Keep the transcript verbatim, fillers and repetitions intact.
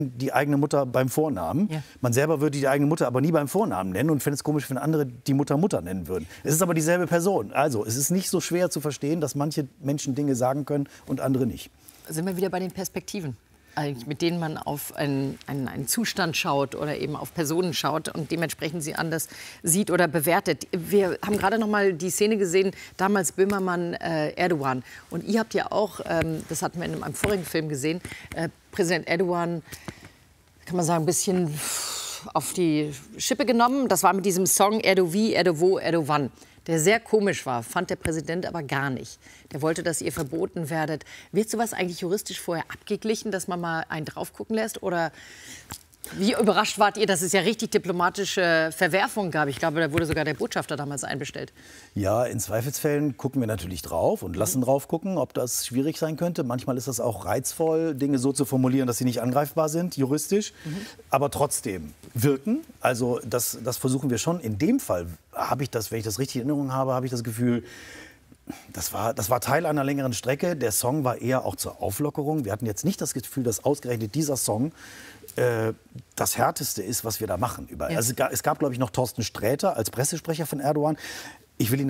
die eigene Mutter beim Vornamen. Ja. Man selber würde die eigene Mutter aber nie beim Vornamen nennen und fände es komisch, wenn andere die Mutter Mutter nennen würden. Es ist aber dieselbe Person. Also, es ist nicht so schwer zu verstehen, dass manche Menschen Dinge sagen können und andere nicht. Sind wir wieder bei den Perspektiven, eigentlich, mit denen man auf einen, einen, einen Zustand schaut oder eben auf Personen schaut und dementsprechend sie anders sieht oder bewertet. Wir haben gerade noch mal die Szene gesehen, damals Böhmermann, äh, Erdogan. Und ihr habt ja auch, ähm, das hatten wir in einem vorigen Film gesehen, äh, Präsident Erdogan, kann man sagen, ein bisschen auf die Schippe genommen. Das war mit diesem Song Erdovi, Erdovo, Erdovan, der sehr komisch war, fand der Präsident aber gar nicht. Der wollte, dass ihr verboten werdet. Wird sowas eigentlich juristisch vorher abgeglichen, dass man mal einen drauf gucken lässt? Oder wie überrascht wart ihr, dass es ja richtig diplomatische Verwerfungen gab? Ich glaube, da wurde sogar der Botschafter damals einbestellt. Ja, in Zweifelsfällen gucken wir natürlich drauf und lassen drauf gucken, ob das schwierig sein könnte. Manchmal ist das auch reizvoll, Dinge so zu formulieren, dass sie nicht angreifbar sind, juristisch, mhm. aber trotzdem wirken. Also das, das versuchen wir schon. In dem Fall habe ich das, wenn ich das richtig in Erinnerung habe, habe ich das Gefühl, Das war, das war Teil einer längeren Strecke. Der Song war eher auch zur Auflockerung. Wir hatten jetzt nicht das Gefühl, dass ausgerechnet dieser Song äh, das Härteste ist, was wir da machen. Überall. Ja. Also es gab, es gab glaube ich, noch Thorsten Sträter als Pressesprecher von Erdogan. Ich will ihn